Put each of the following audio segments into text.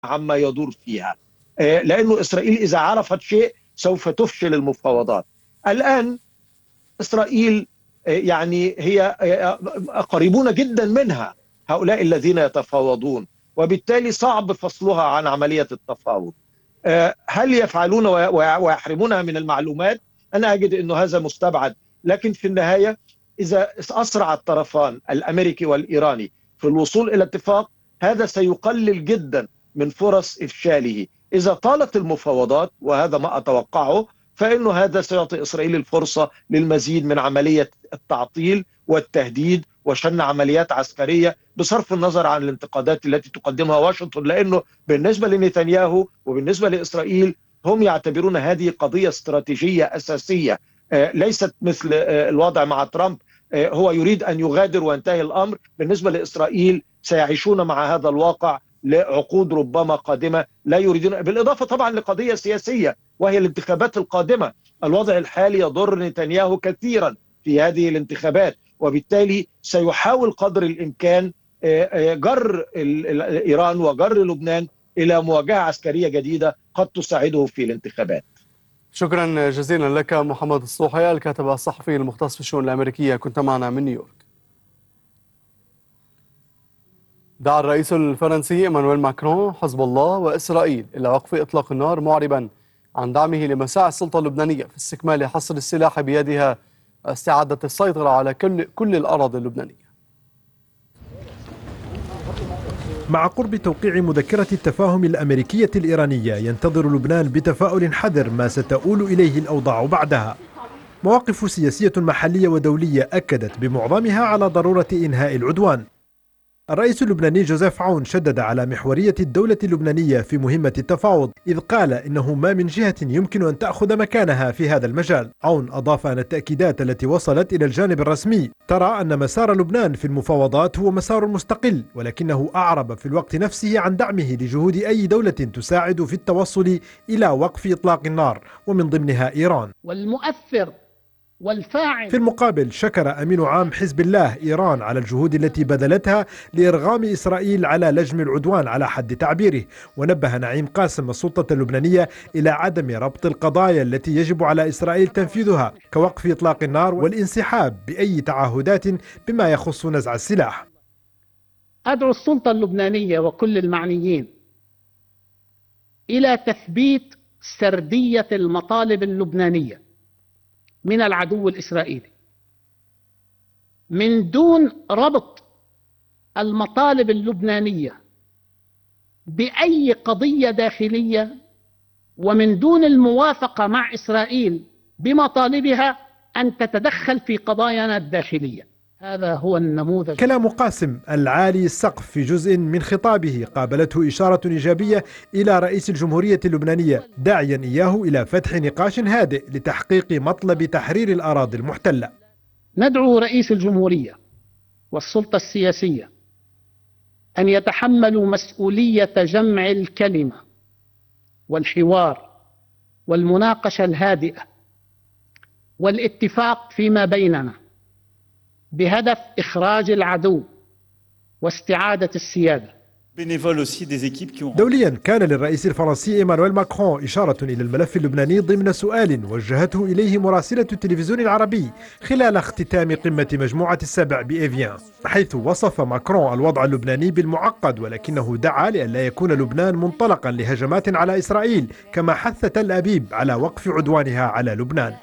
عما يدور فيها، لأنه إسرائيل إذا عرفت شيء سوف تفشل المفاوضات. الآن إسرائيل يعني هي قريبون جدا منها هؤلاء الذين يتفاوضون، وبالتالي صعب فصلها عن عملية التفاوض. هل يفعلون ويحرمونها من المعلومات؟ أنا أجد أنه هذا مستبعد، لكن في النهاية إذا أسرع الطرفان الأمريكي والإيراني في الوصول إلى اتفاق، هذا سيقلل جدا من فرص إفشاله. إذا طالت المفاوضات، وهذا ما أتوقعه، فإنه هذا سيعطي إسرائيل الفرصة للمزيد من عملية التعطيل والتهديد وشن عمليات عسكرية، بصرف النظر عن الانتقادات التي تقدمها واشنطن، لأنه بالنسبة لنتنياهو وبالنسبة لإسرائيل هم يعتبرون هذه قضية استراتيجية أساسية، ليست مثل الوضع مع ترامب. هو يريد أن يغادر وينتهي الأمر. بالنسبة لإسرائيل سيعيشون مع هذا الواقع لعقود ربما قادمة لا يريدون، بالإضافة طبعا لقضية سياسية وهي الانتخابات القادمة. الوضع الحالي يضر نتنياهو كثيرا في هذه الانتخابات، وبالتالي سيحاول قدر الإمكان جر إيران وجر لبنان إلى مواجهة عسكرية جديدة قد تساعده في الانتخابات. شكرا جزيلا لك محمد الصوحي، الكاتب الصحفي المختص في الشؤون الأمريكية، كنت معنا من نيويورك. دعا الرئيس الفرنسي إيمانويل ماكرون حزب الله وإسرائيل إلى وقف إطلاق النار، معربا عن دعمه لمساعي السلطة اللبنانية في استكمال حصر السلاح بيدها واستعادة السيطرة على كل الأراضي اللبنانية. مع قرب توقيع مذكرة التفاهم الأمريكية الإيرانية، ينتظر لبنان بتفاؤل حذر ما ستؤول إليه الأوضاع بعدها. مواقف سياسية محلية ودولية أكدت بمعظمها على ضرورة إنهاء العدوان. الرئيس اللبناني جوزيف عون شدد على محورية الدولة اللبنانية في مهمة التفاوض، إذ قال إنه ما من جهة يمكن أن تأخذ مكانها في هذا المجال. عون أضاف أن التأكيدات التي وصلت إلى الجانب الرسمي ترى أن مسار لبنان في المفاوضات هو مسار مستقل، ولكنه أعرب في الوقت نفسه عن دعمه لجهود أي دولة تساعد في التوصل إلى وقف إطلاق النار، ومن ضمنها إيران. والمؤثر والفاعل. في المقابل شكر أمين عام حزب الله إيران على الجهود التي بذلتها لإرغام إسرائيل على لجم العدوان على حد تعبيره، ونبه نعيم قاسم السلطة اللبنانية إلى عدم ربط القضايا التي يجب على إسرائيل تنفيذها كوقف إطلاق النار والانسحاب بأي تعهدات بما يخص نزع السلاح. أدعو السلطة اللبنانية وكل المعنيين إلى تثبيت سردية المطالب اللبنانية من العدو الإسرائيلي، من دون ربط المطالب اللبنانية بأي قضية داخلية، ومن دون الموافقة مع إسرائيل بمطالبها أن تتدخل في قضايانا الداخلية. هذا هو النموذج. كلام قاسم العالي السقف في جزء من خطابه قابلته إشارة إيجابية إلى رئيس الجمهورية اللبنانية، داعيا إياه إلى فتح نقاش هادئ لتحقيق مطلب تحرير الأراضي المحتلة. ندعو رئيس الجمهورية والسلطة السياسية أن يتحملوا مسؤولية جمع الكلمة والحوار والمناقشة الهادئة والاتفاق فيما بيننا بهدف إخراج العدو واستعادة السيادة. دوليا كان للرئيس الفرنسي إيمانويل ماكرون إشارة إلى الملف اللبناني ضمن سؤال وجهته إليه مراسلة التلفزيون العربي خلال اختتام قمة مجموعة السبع بإيفيان، حيث وصف ماكرون الوضع اللبناني بالمعقد، ولكنه دعا لئلا يكون لبنان منطلقا لهجمات على إسرائيل، كما حث تل أبيب على وقف عدوانها على لبنان.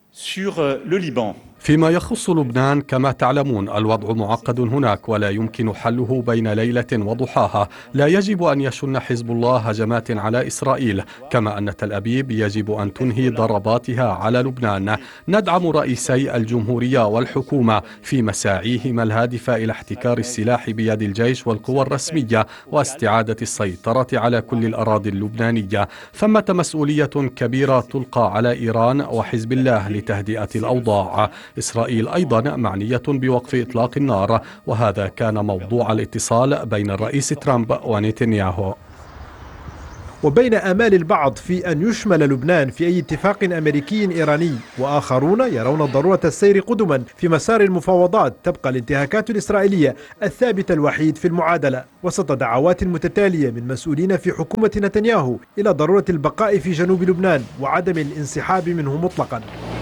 فيما يخص لبنان كما تعلمون الوضع معقد هناك ولا يمكن حله بين ليلة وضحاها. لا يجب أن يشن حزب الله هجمات على إسرائيل، كما أن تل أبيب يجب أن تنهي ضرباتها على لبنان. ندعم رئيسي الجمهورية والحكومة في مساعيهما الهادفة إلى احتكار السلاح بيد الجيش والقوى الرسمية واستعادة السيطرة على كل الأراضي اللبنانية. ثمة مسؤولية كبيرة تلقى على إيران وحزب الله لتهدئة الأوضاع. إسرائيل أيضا معنية بوقف إطلاق النار، وهذا كان موضوع الاتصال بين الرئيس ترامب ونتنياهو. وبين آمال البعض في أن يشمل لبنان في أي اتفاق أمريكي إيراني، وآخرون يرون ضرورة السير قدما في مسار المفاوضات، تبقى الانتهاكات الإسرائيلية الثابت الوحيد في المعادلة، وسط دعوات متتالية من مسؤولين في حكومة نتنياهو إلى ضرورة البقاء في جنوب لبنان وعدم الانسحاب منه مطلقا.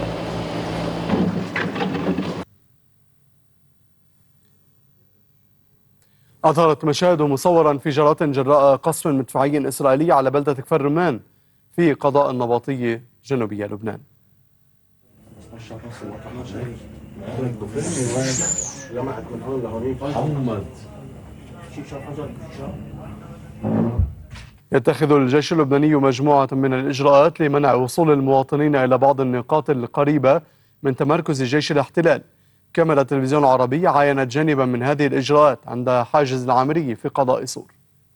أظهرت مشاهد مصورا انفجارات جراء قصف مدفعي إسرائيلي على بلدة كفر رمان في قضاء النباطية جنوبية لبنان. يتخذ الجيش اللبناني مجموعة من الإجراءات لمنع وصول المواطنين إلى بعض النقاط القريبة من تمركز جيش الاحتلال. كاميرا التلفزيون العربي عاينت جانبا من هذه الإجراءات عند حاجز العامري في قضاء صور.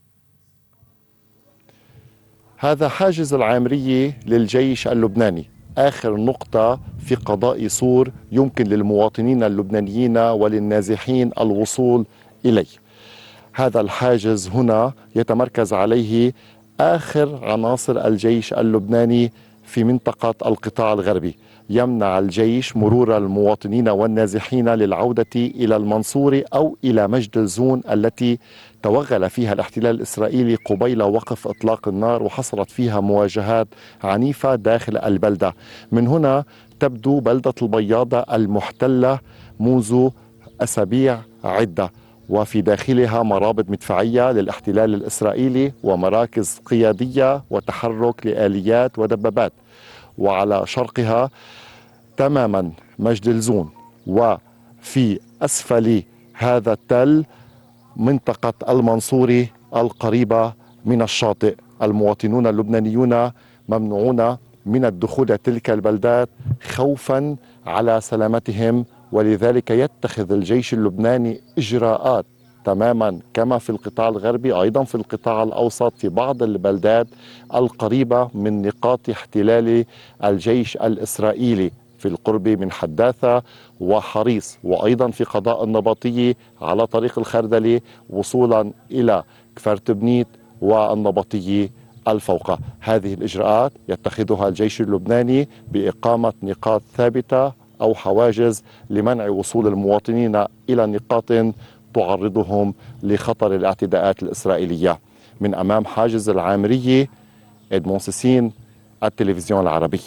هذا حاجز العامرية للجيش اللبناني، آخر نقطة في قضاء صور يمكن للمواطنين اللبنانيين وللنازحين الوصول إليه. هذا الحاجز هنا يتمركز عليه آخر عناصر الجيش اللبناني في منطقة القطاع الغربي. يمنع الجيش مرور المواطنين والنازحين للعودة إلى المنصورة أو إلى مجد الزون التي توغل فيها الاحتلال الإسرائيلي قبيل وقف إطلاق النار، وحصلت فيها مواجهات عنيفة داخل البلدة. من هنا تبدو بلدة البياضة المحتلة منذ أسابيع عدة، وفي داخلها مرابط مدفعية للاحتلال الإسرائيلي ومراكز قيادية وتحرك لآليات ودبابات، وعلى شرقها تماما مجد الزون، وفي أسفل هذا التل منطقة المنصوري القريبة من الشاطئ. المواطنون اللبنانيون ممنوعون من الدخول تلك البلدات خوفا على سلامتهم، ولذلك يتخذ الجيش اللبناني إجراءات تماما كما في القطاع الغربي أيضا في القطاع الأوسط في بعض البلدات القريبة من نقاط احتلال الجيش الإسرائيلي في القرب من حداثة وحريص، وأيضا في قضاء النباطية على طريق الخردلي وصولا إلى كفر تبنيت والنباطية الفوقة. هذه الإجراءات يتخذها الجيش اللبناني بإقامة نقاط ثابتة أو حواجز لمنع وصول المواطنين إلى نقاط تعرضهم لخطر الاعتداءات الإسرائيلية. من أمام حاجز العامرية، إدمون سيسين، التلفزيون العربي.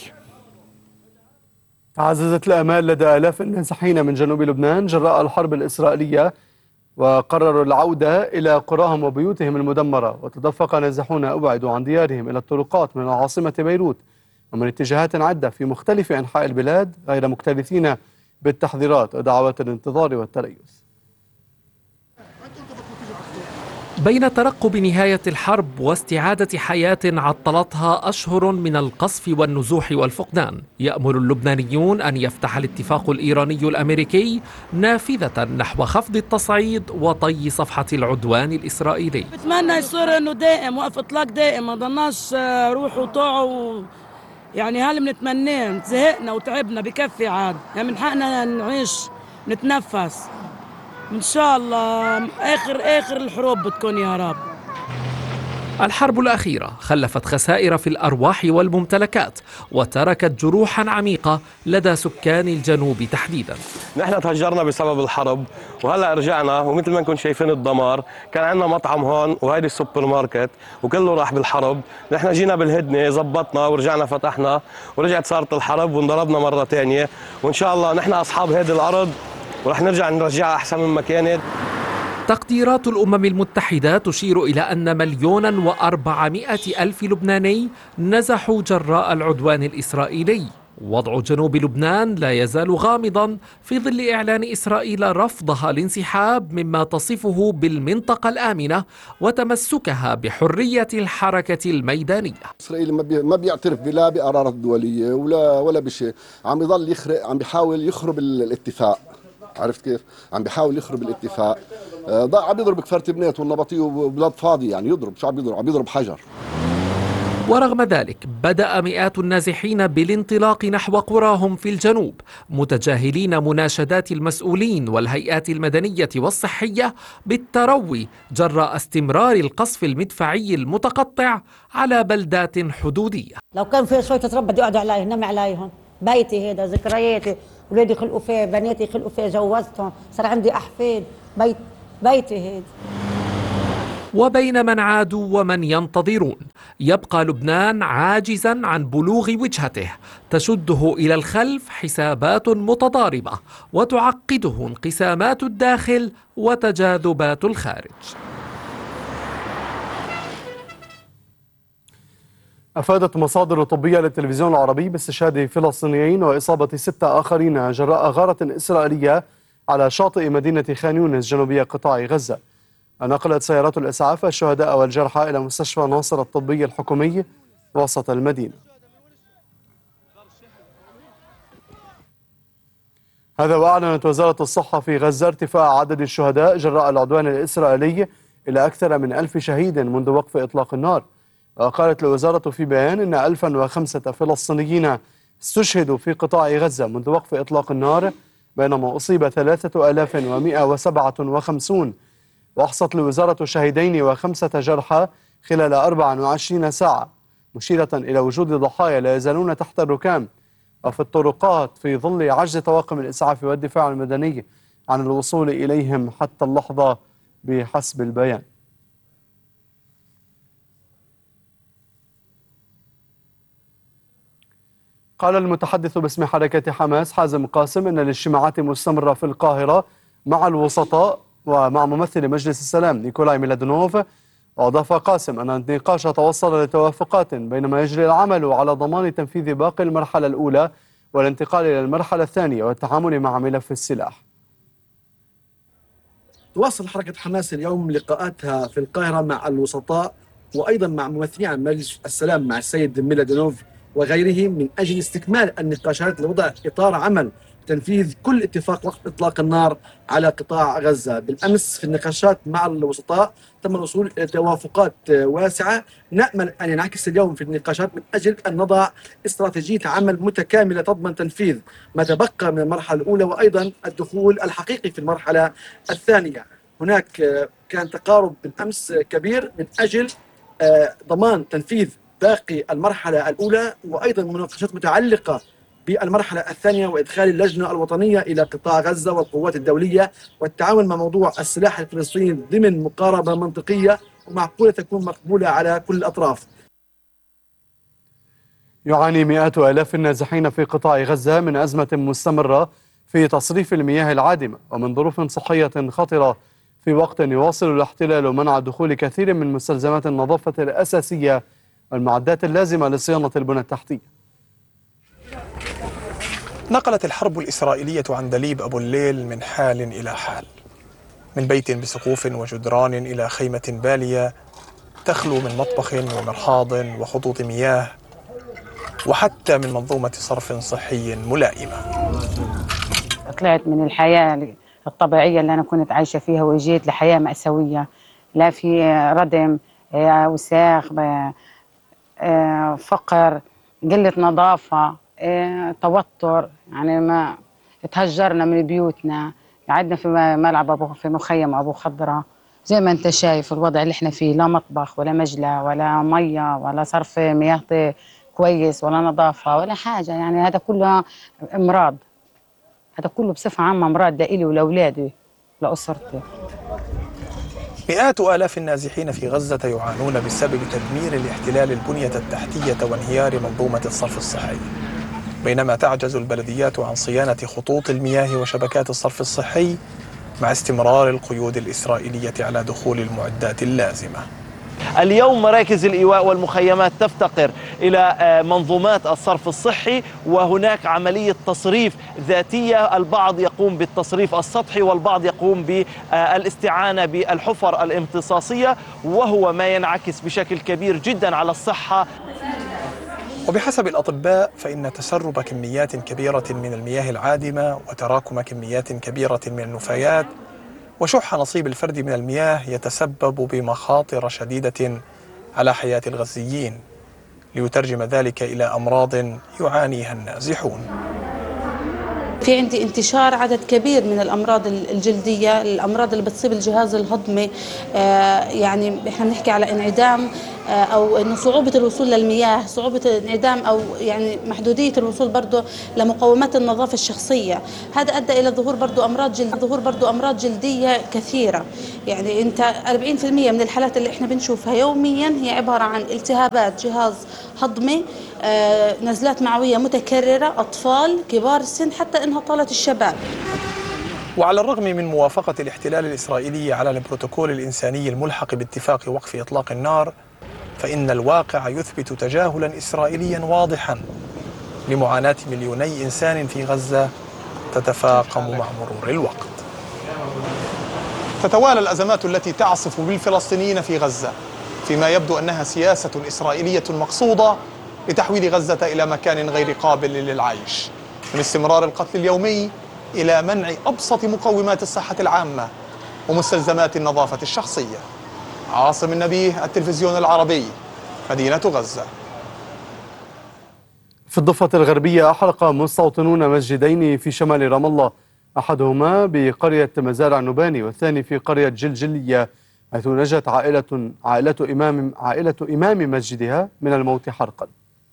تعززت الآمال لدى آلاف النازحين من جنوب لبنان جراء الحرب الإسرائيلية، وقرروا العودة إلى قراهم وبيوتهم المدمرة. وتدفق نازحون أبعدوا عن ديارهم إلى الطرقات من العاصمة بيروت ومن اتجاهات عدة في مختلف أنحاء البلاد، غير مكترثين بالتحذيرات ودعوات الانتظار والتريث. بين ترقب نهاية الحرب واستعادة حياة عطلتها أشهر من القصف والنزوح والفقدان، يأمل اللبنانيون أن يفتح الاتفاق الإيراني الأمريكي نافذة نحو خفض التصعيد وطي صفحة العدوان الإسرائيلي. بتمنى يصير إنه دائم وقف إطلاق دائم، ما ضلناش روح وطاع يعني هاللي بنتمناه. زهقنا وتعبنا، بكفي عاد، يعني من حقنا نعيش نتنفس. إن شاء الله آخر الحروب بتكون يا رب. الحرب الأخيرة خلفت خسائر في الأرواح والممتلكات، وتركت جروحا عميقة لدى سكان الجنوب تحديدا. نحن تهجرنا بسبب الحرب، وهلا رجعنا، ومثل ما نكون شايفين الدمار. كان عندنا مطعم هون وهيدي السوبر ماركت وكله راح بالحرب. نحن جينا بالهدنة زبطنا ورجعنا فتحنا، ورجعت صارت الحرب وانضربنا مرة تانية. وإن شاء الله نحن أصحاب هذه الأرض ورح نرجعها أحسن مما كانت. تقديرات الأمم المتحدة تشير إلى أن 1,400,000 لبناني نزحوا جراء العدوان الإسرائيلي. وضع جنوب لبنان لا يزال غامضا في ظل إعلان إسرائيل رفضها الانسحاب مما تصفه بالمنطقة الآمنة وتمسكها بحرية الحركة الميدانية. إسرائيل ما بيعترف بلا بقرارات دولية ولا بشيء، عم يضل يخرق، عم بيحاول يخرب الاتفاق. عرفت كيف؟ عم بيحاول يخرب الاتفاق. عم يضرب كفر تبنيت والنبطية وبلاد فاضي، يعني يضرب، شو عم يضرب؟ عم يضرب حجر. ورغم ذلك بدأ مئات النازحين بالانطلاق نحو قراهم في الجنوب متجاهلين مناشدات المسؤولين والهيئات المدنية والصحية بالتروي جراء استمرار القصف المدفعي المتقطع على بلدات حدودية. لو كان في شوية تراب بدي أقعد عليه نم عليهم، بيتي هذا ذكرياتي، ولادي خلقوا فيه، بناتي خلقوا فيه، جوزتهم، صار عندي أحفاد، بيتي هذا. وبين من عادوا ومن ينتظرون يبقى لبنان عاجزا عن بلوغ وجهته، تشده إلى الخلف حسابات متضاربة وتعقده انقسامات الداخل وتجاذبات الخارج. أفادت مصادر طبية للتلفزيون العربي باستشهاد فلسطينيين وإصابة 6 آخرين جراء غارة إسرائيلية على شاطئ مدينة خان يونس جنوبية قطاع غزة. نقلت سيارات الإسعاف الشهداء والجرحى إلى مستشفى ناصر الطبي الحكومي وسط المدينة. هذا وأعلنت وزارة الصحة في غزة ارتفاع عدد الشهداء جراء العدوان الإسرائيلي إلى أكثر من 1000 شهيد منذ وقف إطلاق النار. وقالت الوزارة في بيان إن 1005 فلسطينيين استشهدوا في قطاع غزة منذ وقف إطلاق النار، بينما أصيب 3157. وأحصت الوزارة شهيدين و5 جرحى خلال 24 ساعة، مشيرة إلى وجود ضحايا لا يزالون تحت الركام وفي الطرقات في ظل عجز طواقم الإسعاف والدفاع المدني عن الوصول إليهم حتى اللحظة بحسب البيان. قال المتحدث باسم حركة حماس حازم قاسم إن الاجتماعات مستمرة في القاهرة مع الوسطاء ومع ممثل مجلس السلام نيكولاي ميلادونوف. وأضاف قاسم أن النقاش توصل لتوافقات بينما يجري العمل على ضمان تنفيذ باقي المرحلة الأولى والانتقال إلى المرحلة الثانية والتعامل مع ملف السلاح. تواصل حركة حماس اليوم لقاءاتها في القاهرة مع الوسطاء وأيضا مع ممثلين عن مجلس السلام مع السيد ميلادونوف وغيرهم من أجل استكمال النقاشات لوضع إطار عمل تنفيذ كل اتفاق وقف إطلاق النار على قطاع غزة. بالأمس في النقاشات مع الوسطاء تم الوصول إلى توافقات واسعة، نأمل أن ينعكس اليوم في النقاشات من أجل أن نضع استراتيجية عمل متكاملة تضمن تنفيذ ما تبقى من المرحلة الأولى وأيضا الدخول الحقيقي في المرحلة الثانية. هناك كان تقارب بالأمس كبير من أجل ضمان تنفيذ باقي المرحلة الأولى وأيضا مناقشات متعلقة بالمرحلة الثانية وإدخال اللجنة الوطنية إلى قطاع غزة والقوات الدولية والتعامل مع موضوع السلاح الفلسطيني ضمن مقاربة منطقية ومعقولة تكون مقبولة على كل الأطراف. يعاني مئات آلاف النازحين في قطاع غزة من أزمة مستمرة في تصريف المياه العادمة ومن ظروف صحية خطرة في وقت يواصل الاحتلال منع دخول كثير من مستلزمات النظافة الأساسية والمعدات اللازمة لصيانة البنى التحتية. نقلت الحرب الإسرائيلية عندليب أبو الليل من حال إلى حال، من بيت بسقوف وجدران إلى خيمة بالية تخلو من مطبخ ومرحاض وخطوط مياه وحتى من منظومة صرف صحي ملائمة. طلعت من الحياة الطبيعية اللي أنا كنت عايشة فيها وجيت لحياة مأساوية، لا في ردم، وساخ، فقر، قلة نظافة، توتر، يعني ما تهجرنا من بيوتنا، قعدنا في ملعب في مخيم أبو خضرة. زي ما أنت شايف الوضع اللي احنا فيه، لا مطبخ ولا مجلة ولا مية ولا صرف مياه كويس ولا نظافة ولا حاجة. يعني هذا كله أمراض، هذا كله بصفة عامة أمراض لإلي ولأولادي لأسرتي. مئات آلاف النازحين في غزة يعانون بسبب تدمير الاحتلال البنية التحتية وانهيار منظومة الصرف الصحي، بينما تعجز البلديات عن صيانة خطوط المياه وشبكات الصرف الصحي مع استمرار القيود الإسرائيلية على دخول المعدات اللازمة. اليوم مراكز الإيواء والمخيمات تفتقر إلى منظومات الصرف الصحي، وهناك عملية تصريف ذاتية، البعض يقوم بالتصريف السطحي والبعض يقوم بالاستعانة بالحفر الامتصاصية، وهو ما ينعكس بشكل كبير جدا على الصحة. وبحسب الأطباء فإن تسرب كميات كبيرة من المياه العادمة وتراكم كميات كبيرة من النفايات وشح نصيب الفرد من المياه يتسبب بمخاطر شديدة على حياة الغزيين، ليترجم ذلك إلى أمراض يعانيها النازحون. في عندي انتشار عدد كبير من الأمراض الجلدية، الأمراض اللي بتصيب الجهاز الهضمي. يعني احنا بنحكي على انعدام أو إنه صعوبة الوصول للمياه، صعوبة انعدام أو يعني محدودية الوصول برضه لمقومات النظافة الشخصية. هذا أدى إلى ظهور برضه أمراض جلدية كثيرة. يعني أنت 40% من الحالات اللي احنا بنشوفها يوميا هي عبارة عن التهابات جهاز هضمي، نزلات معوية متكررة، أطفال، كبار السن، حتى إنها طالت الشباب. وعلى الرغم من موافقة الاحتلال الإسرائيلي على البروتوكول الإنساني الملحق باتفاق وقف إطلاق النار، فإن الواقع يثبت تجاهلا إسرائيليا واضحا لمعاناة مليوني إنسان في غزة تتفاقم مع مرور الوقت. تتوالى الأزمات التي تعصف بالفلسطينيين في غزة، فيما يبدو أنها سياسة إسرائيلية مقصودة لتحويل غزة إلى مكان غير قابل للعيش، من استمرار القتل اليومي إلى منع أبسط مقومات الصحة العامة ومستلزمات النظافة الشخصية. عاصم النبيه، التلفزيون العربي، مدينة غزة. في الضفة الغربية أحرق مستوطنون مسجدين في شمال رام الله، أحدهما بقرية مزارع نوباني والثاني في قرية جلجلية، حيث نجت عائلة إمام مسجدها من الموت حرقا.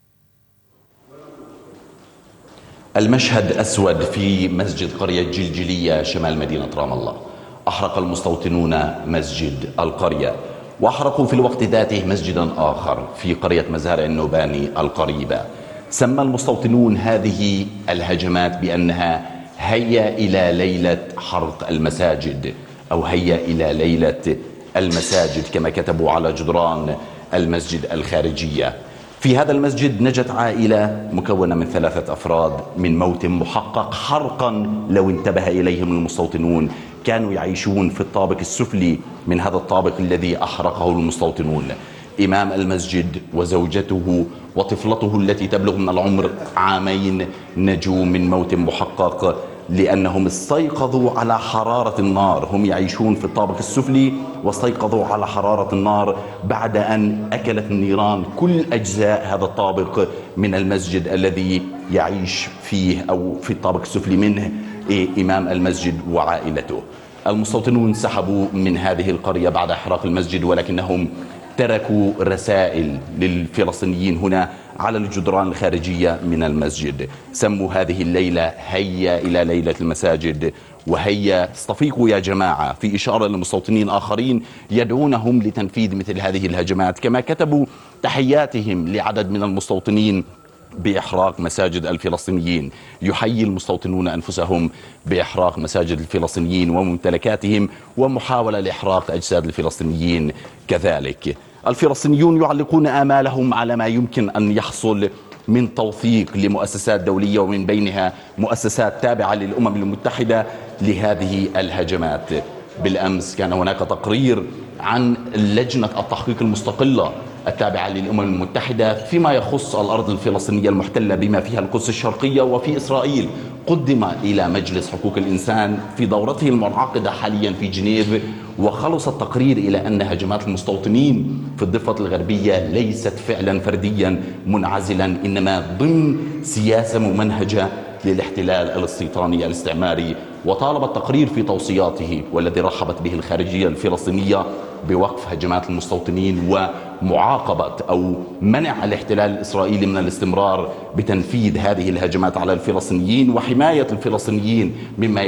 المشهد أسود في مسجد قرية جلجلية شمال مدينة رام الله. أحرق المستوطنون مسجد القرية، وأحرقوا في الوقت ذاته مسجدا آخر في قرية مزارع النوباني القريبة. سمى المستوطنون هذه الهجمات بأنها هيا إلى ليلة حرق المساجد، أو هيا إلى ليلة المساجد كما كتبوا على جدران المسجد الخارجية. في هذا المسجد نجت عائلة مكونة من 3 أفراد من موت محقق حرقا لو انتبه إليهم المستوطنون. كانوا يعيشون في الطابق السفلي من هذا الطابق الذي أحرقه المستوطنون. إمام المسجد وزوجته وطفلته التي تبلغ من العمر 2 عام نجوا من موت محقق لأنهم استيقظوا على حرارة النار. هم يعيشون في الطابق السفلي واستيقظوا على حرارة النار بعد أن أكلت النيران كل أجزاء هذا الطابق من المسجد الذي يعيش فيه أو في الطابق السفلي منه إمام المسجد وعائلته. المستوطنون سحبوا من هذه القرية بعد إحراق المسجد، ولكنهم تركوا رسائل للفلسطينيين هنا على الجدران الخارجية من المسجد. سموا هذه الليلة هيا إلى ليلة المساجد، وهيا استفيقوا يا جماعة، في إشارة لمستوطنين آخرين يدعونهم لتنفيذ مثل هذه الهجمات. كما كتبوا تحياتهم لعدد من المستوطنين بإحراق مساجد الفلسطينيين. يحيي المستوطنون أنفسهم بإحراق مساجد الفلسطينيين وممتلكاتهم ومحاولة لإحراق أجساد الفلسطينيين كذلك. الفلسطينيون يعلقون آمالهم على ما يمكن أن يحصل من توثيق لمؤسسات دولية، ومن بينها مؤسسات تابعة للأمم المتحدة لهذه الهجمات. بالأمس كان هناك تقرير عن لجنة التحقيق المستقلة التابعة للأمم المتحدة فيما يخص الأرض الفلسطينية المحتلة بما فيها القدس الشرقية وفي إسرائيل، قدم إلى مجلس حقوق الإنسان في دورته المنعقدة حاليا في جنيف، وخلص التقرير إلى أن هجمات المستوطنين في الضفة الغربية ليست فعلا فرديا منعزلا، إنما ضمن سياسة ممنهجة للاحتلال الاستيطاني الاستعماري. وطالب التقرير في توصياته والذي رحبت به الخارجية الفلسطينية بوقف هجمات المستوطنين ومعاقبة أو منع الاحتلال الإسرائيلي من الاستمرار بتنفيذ هذه الهجمات على الفلسطينيين وحماية الفلسطينيين مما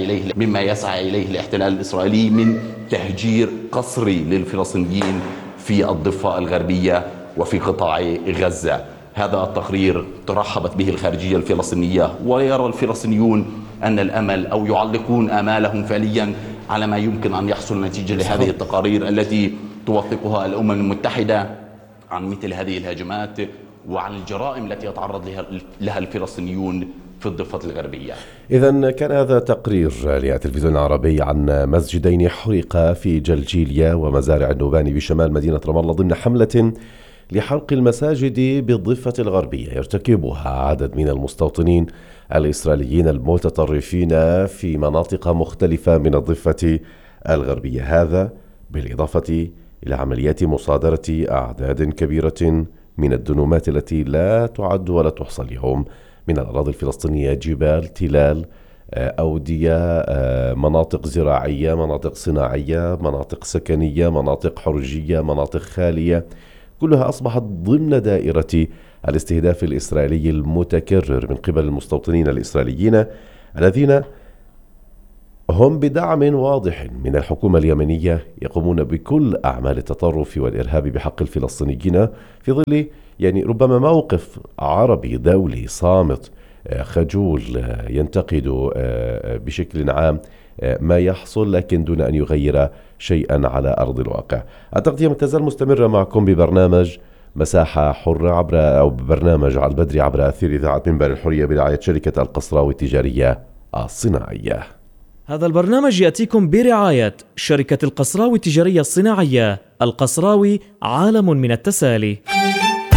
يسعى إليه الاحتلال الإسرائيلي من تهجير قسري للفلسطينيين في الضفة الغربية وفي قطاع غزة. هذا التقرير ترحبت به الخارجية الفلسطينية، ويرى الفلسطينيون أن الأمل أو يعلقون آمالهم فعليا على ما يمكن أن يحصل نتيجة لهذه التقارير التي توثقها الأمم المتحدة عن مثل هذه الهجمات وعن الجرائم التي يتعرض لها الفلسطينيون في الضفة الغربية. إذن كان هذا تقرير للتلفزيون العربي عن مسجدين حرقا في جلجيلية ومزارع النوباني بشمال مدينة رام الله ضمن حملة لحرق المساجد بالضفة الغربية يرتكبها عدد من المستوطنين الإسرائيليين المتطرفين في مناطق مختلفة من الضفة الغربية. هذا بالإضافة إلى عمليات مصادرة أعداد كبيرة من الدنومات التي لا تعد ولا تحصى اليوم من الأراضي الفلسطينية، جبال، تلال، أودية، مناطق زراعية، مناطق صناعية، مناطق سكنية، مناطق حرجية، مناطق خالية، كلها أصبحت ضمن دائرة الاستهداف الإسرائيلي المتكرر من قبل المستوطنين الإسرائيليين الذين هم بدعم واضح من الحكومة اليمنية يقومون بكل أعمال التطرف والإرهاب بحق الفلسطينيين في ظل ربما موقف عربي دولي صامت خجول ينتقد بشكل عام ما يحصل لكن دون أن يغير شيئا على أرض الواقع. التغطية ما تزال مستمرة معكم ببرنامج مساحة حرة برنامج على البدري عبر أثير إذاعة منبر الحرية برعاية شركة القصراوي التجارية الصناعية. هذا البرنامج يأتيكم برعاية شركة القصراوي التجارية الصناعية. القصراوي عالم من التسالي.